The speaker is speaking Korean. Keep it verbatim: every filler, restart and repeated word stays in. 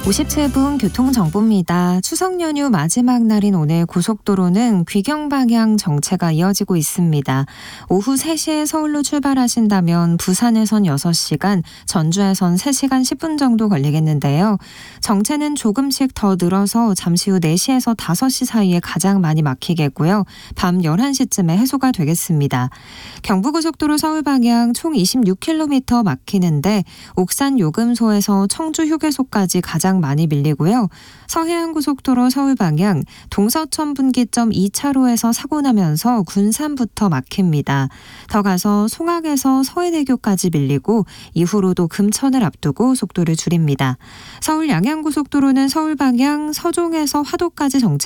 오십칠 분 교통정보입니다. 추석 연휴 마지막 날인 오늘 고속도로는 귀경 방향 정체가 이어지고 있습니다. 오후 세 시에 서울로 출발하신다면 부산에선 여섯 시간, 전주에선 세 시간 십 분 정도 걸리겠는데요. 정체는 조금씩 더 늘어서 잠시 후 네 시에서 다섯 시 사이에 가장 많이 막히겠고요. 밤 열한 시쯤에 해소가 되겠습니다. 경부고속도로 서울 방향 총 이십육 킬로미터 막히는데 옥산 요금소에서 청주 휴게소까지 가장 많이 밀리고요. 서해안고속도로 서울 방향 동서천 분기점 이 차로에서 사고 나면서 군산부터 막힙니다. 더 가서 송악에서 서해대교까지 밀리고 이후로도 금천을 앞두고 속도를 줄입니다. 서울 양양고속도로는 서울 방향 서종에서 화도까지 정체